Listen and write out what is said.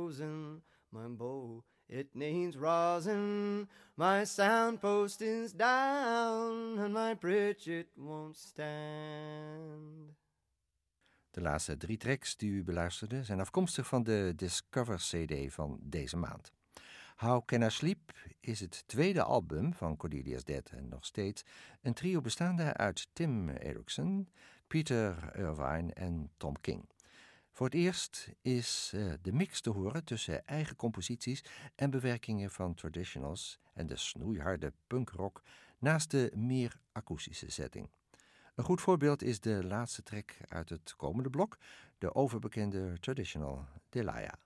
frozen. My bow, it needs rosin. My soundpost is down, and my bridge it won't stand. De laatste 3 tracks die u beluisterde zijn afkomstig van de Discover CD van deze maand. How Can I Sleep is het tweede album van Cornelius Dead en nog steeds een trio bestaande uit Tim Erickson, Peter Irvine en Tom King. Voor het eerst is de mix te horen tussen eigen composities en bewerkingen van traditionals en de snoeiharde punkrock naast de meer akoestische setting. Een goed voorbeeld is de laatste track uit het komende blok, de overbekende traditional Delia.